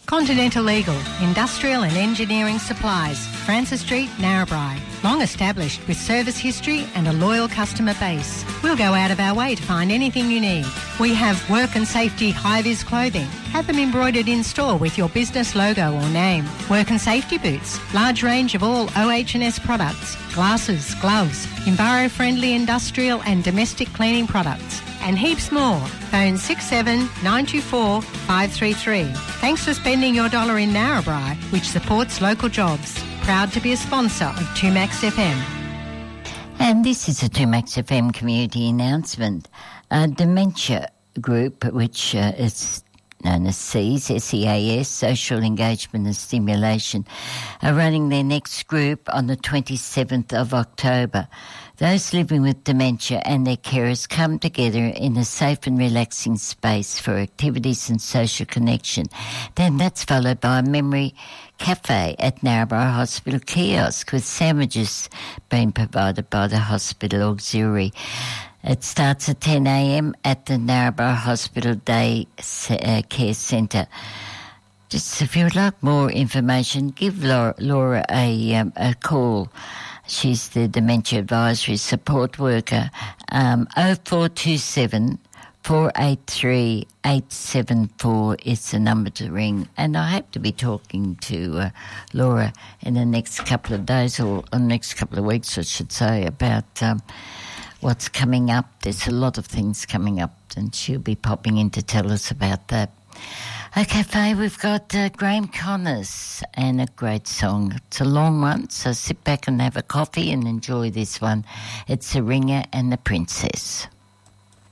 Continental Legal, Industrial and Engineering Supplies, Francis Street, Narrabri. Long established with service history and a loyal customer base. We'll go out of our way to find anything you need. We have work and safety high-vis clothing. Have them embroidered in store with your business logo or name. Work and safety boots. Large range of all OH&S products. Glasses, gloves, enviro-friendly industrial and domestic cleaning products. And heaps more. Phone 67924 533. Thanks for spending your dollar in Narrabri, which supports local jobs. Proud to be a sponsor of 2Max FM. And this is a 2Max FM community announcement. Dementia Group, which is known as SEAS, Social Engagement and Stimulation, are running their next group on the 27th of October. Those living with dementia and their carers come together in a safe and relaxing space for activities and social connection. Then that's followed by a memory cafe at Narrabri Hospital kiosk with sandwiches being provided by the hospital auxiliary. It starts at 10 a.m. at the Narrabri Hospital Day Care Centre. Just if you would like more information, give Laura a call. She's the Dementia Advisory Support Worker. 0427 483 874 is the number to ring. And I hope to be talking to Laura in the next couple of days, or the next couple of weeks, I should say, about what's coming up. There's a lot of things coming up, and she'll be popping in to tell us about that. Okay, Faye, we've got Graham Connors and a great song. It's a long one, so sit back and have a coffee and enjoy this one. It's The Ringer and the Princess.